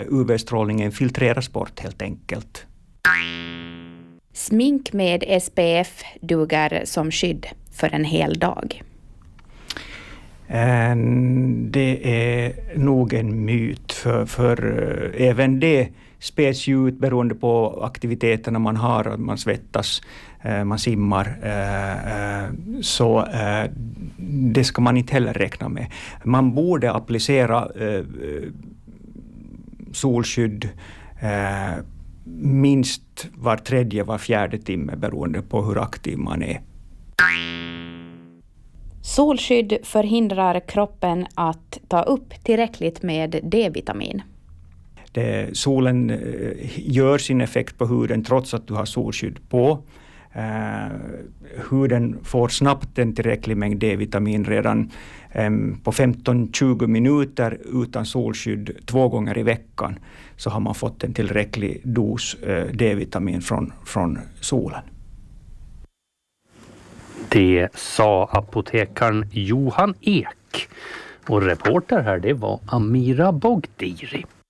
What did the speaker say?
UV-strålningen filtreras bort helt enkelt. Smink med SPF duger som skydd för en hel dag. Det är nog en myt, för även det späds ju ut beroende på aktiviteterna man har. Man svettas, man simmar, så det ska man inte heller räkna med. Man borde applicera solskydd minst var 3-4 timme beroende på hur aktiv man är. Solskydd förhindrar kroppen att ta upp tillräckligt med D-vitamin. Solen gör sin effekt på huden trots att du har solskydd på. Huden får snabbt en tillräcklig mängd D-vitamin redan på 15-20 minuter utan solskydd 2 gånger i veckan, så har man fått en tillräcklig dos D-vitamin från solen. Det sa apotekaren Johan Ek, och reporter här det var Amira Bogdiri.